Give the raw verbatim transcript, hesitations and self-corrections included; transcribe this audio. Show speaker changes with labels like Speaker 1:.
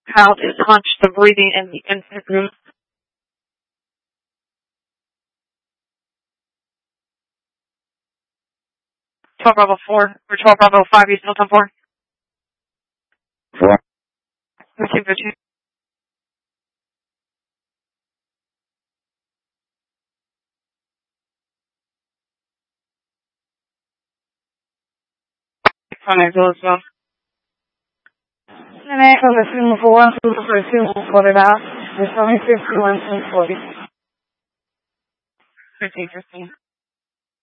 Speaker 1: how to launch the breathing in the infant room. twelve Bravo four, or twelve Bravo five, you still ten four?
Speaker 2: Four.
Speaker 1: fifteen fifteen. Fine, as well as well.
Speaker 3: And I have a signal for one, two, for a signal for it out. There's only fifty-one, forty.
Speaker 1: fifteen fifteen.